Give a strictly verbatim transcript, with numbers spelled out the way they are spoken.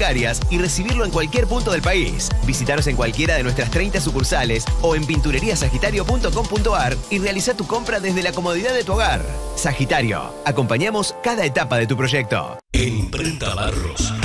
hipotecarias y recibirlo en cualquier punto del país. Visítanos en cualquiera de nuestras treinta sucursales o en pinturería sagitario punto com punto ar y realiza tu compra desde la comodidad de tu hogar. Sagitario, acompañamos cada etapa de tu proyecto. En Imprenta Barros